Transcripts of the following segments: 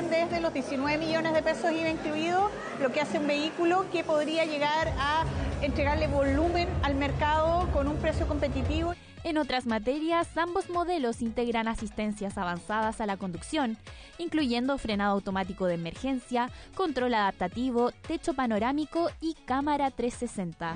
parten desde los 19 millones de pesos IVA incluido, lo que hace un vehículo que podría llegar a entregarle volumen al mercado con un precio competitivo. En otras materias, ambos modelos integran asistencias avanzadas a la conducción, incluyendo frenado automático de emergencia, control adaptativo, techo panorámico y cámara 360.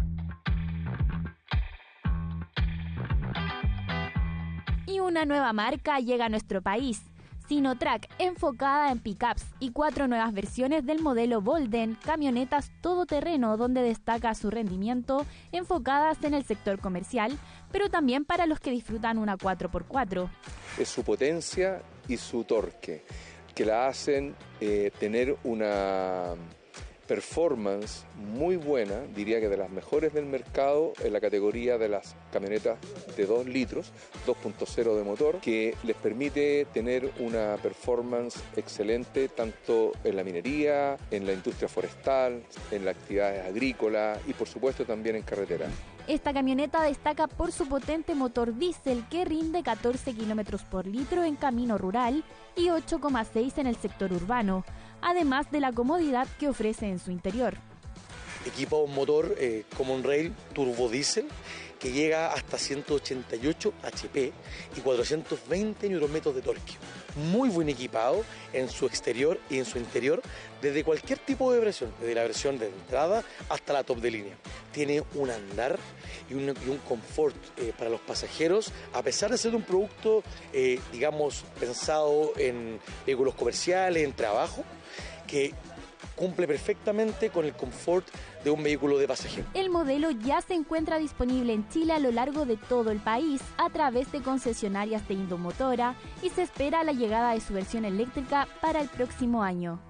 Y una nueva marca llega a nuestro país, Sinotrack, enfocada en pickups, y 4 nuevas versiones del modelo Bolden, camionetas todoterreno donde destaca su rendimiento, enfocadas en el sector comercial, pero también para los que disfrutan una 4x4. Es su potencia y su torque, que la hacen tener una performance muy buena, diría que de las mejores del mercado en la categoría de las camionetas de 2 litros, 2.0 de motor, que les permite tener una performance excelente tanto en la minería, en la industria forestal, en las actividades agrícolas y por supuesto también en carretera. Esta camioneta destaca por su potente motor diésel que rinde 14 km por litro en camino rural y 8,6 en el sector urbano, además de la comodidad que ofrece en su interior. Equipa un motor Common Rail turbo diésel que llega hasta 188 HP y 420 Nm de torque. Muy buen equipado en su exterior y en su interior desde cualquier tipo de versión, desde la versión de entrada hasta la top de línea. Tiene un andar y un confort para los pasajeros, a pesar de ser un producto, digamos, pensado en vehículos comerciales, en trabajo, que cumple perfectamente con el confort de un vehículo de pasajero. El modelo ya se encuentra disponible en Chile a lo largo de todo el país a través de concesionarias de Indomotora y se espera la llegada de su versión eléctrica para el próximo año.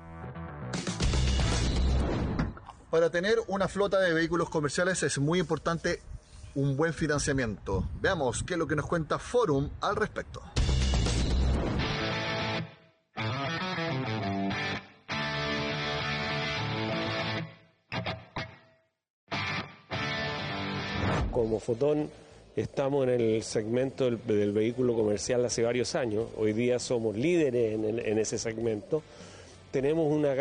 Para tener una flota de vehículos comerciales es muy importante un buen financiamiento. Veamos qué es lo que nos cuenta Forum al respecto. Como Fotón estamos en el segmento del vehículo comercial hace varios años. Hoy día somos líderes en ese segmento. Tenemos una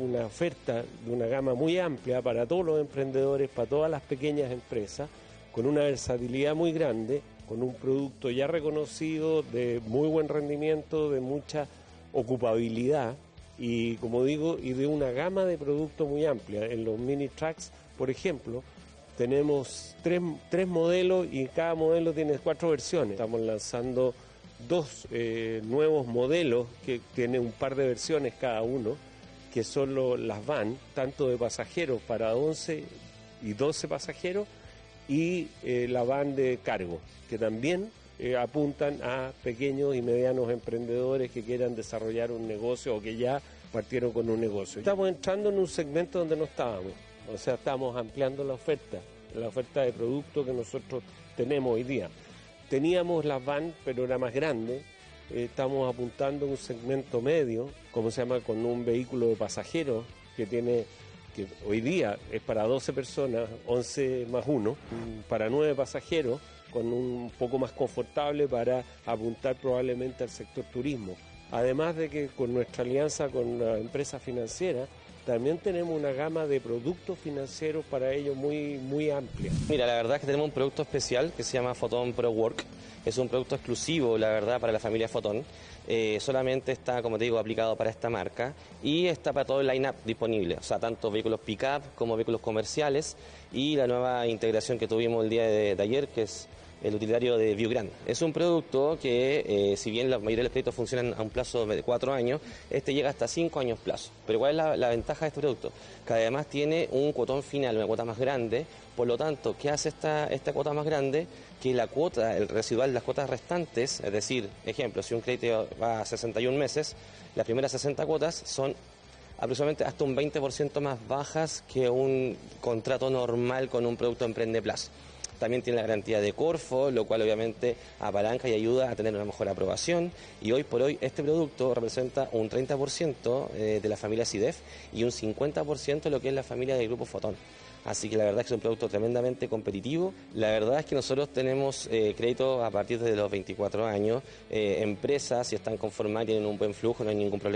oferta de una gama muy amplia para todos los emprendedores, para todas las pequeñas empresas, con una versatilidad muy grande, con un producto ya reconocido de muy buen rendimiento, de mucha ocupabilidad y, como digo, y de una gama de productos muy amplia. En los mini trucks, por ejemplo, tenemos tres modelos y cada modelo tiene 4 versiones. Estamos lanzando 2 nuevos modelos que tienen un par de versiones cada uno, que son las van, tanto de pasajeros para 11 y 12 pasajeros, y la van de cargo, que también apuntan a pequeños y medianos emprendedores que quieran desarrollar un negocio o que ya partieron con un negocio. Estamos entrando en un segmento donde no estábamos, o sea, estamos ampliando la oferta de productos que nosotros tenemos hoy día. Teníamos las van, pero era más grande. Estamos apuntando a un segmento medio, como se llama, con un vehículo de pasajeros que hoy día es para 12 personas, 11 más 1, para 9 pasajeros, con un poco más confortable para apuntar probablemente al sector turismo. Además de que con nuestra alianza con la empresa financiera, también tenemos una gama de productos financieros para ellos muy, muy amplia. Mira, la verdad es que tenemos un producto especial que se llama Fotón Pro Work. Es un producto exclusivo, la verdad, para la familia Fotón. Solamente está, como te digo, aplicado para esta marca y está para todo el line-up disponible. O sea, tanto vehículos pick-up como vehículos comerciales y la nueva integración que tuvimos el día de ayer, que es el utilitario de ViewGrand. Es un producto que, si bien la mayoría de los créditos funcionan a un plazo de 4 años, este llega hasta 5 años plazo. Pero ¿cuál es la ventaja de este producto? Que además tiene un cuotón final, una cuota más grande. Por lo tanto, ¿qué hace esta cuota más grande? Que la cuota, el residual, las cuotas restantes, es decir, ejemplo, si un crédito va a 61 meses, las primeras 60 cuotas son aproximadamente hasta un 20% más bajas que un contrato normal con un producto Emprende Plus. También tiene la garantía de Corfo, lo cual obviamente apalanca y ayuda a tener una mejor aprobación. Y hoy por hoy este producto representa un 30% de la familia CIDEF y un 50% de lo que es la familia del Grupo Fotón. Así que la verdad es que es un producto tremendamente competitivo. La verdad es que nosotros tenemos créditos a partir de los 24 años. Empresas, si están conformadas, tienen un buen flujo, no hay ningún problema.